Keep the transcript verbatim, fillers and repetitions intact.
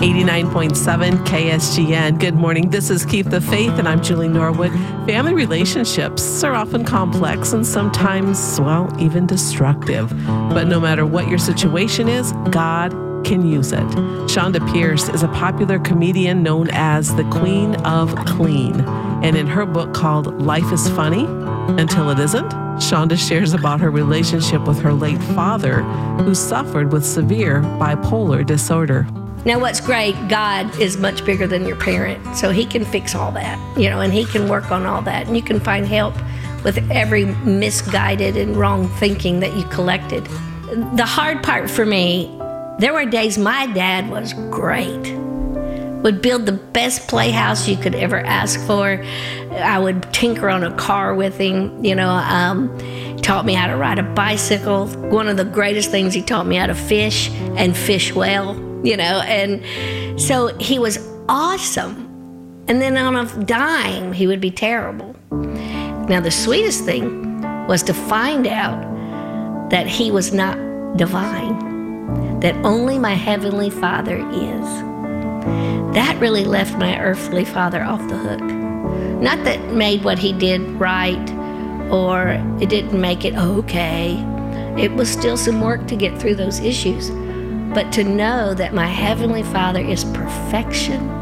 eighty-nine point seven K S G N. Good morning. This is Keep the Faith, and I'm Julie Norwood. Family relationships are often complex and sometimes, well, even destructive. But no matter what your situation is, God can use it. Chonda Pierce is a popular comedian known as the Queen of Clean. And in her book called Life is Funny Until It Isn't, Chonda shares about her relationship with her late father, who suffered with severe bipolar disorder. Now, what's great, God is much bigger than your parent, so he can fix all that, you know, and he can work on all that, and you can find help with every misguided and wrong thinking that you collected. The hard part for me, there were days my dad was great. Would build the best playhouse you could ever ask for. I would tinker on a car with him, you know, um, taught me how to ride a bicycle. One of the greatest things, he taught me how to fish and fish well, you know, and so he was awesome. And then on a dime, he would be terrible. Now, the sweetest thing was to find out that he was not divine, that only my Heavenly Father is. That really left my earthly father off the hook. Not that made what he did right, or it didn't make it okay. It was still some work to get through those issues. But to know that my Heavenly Father is perfection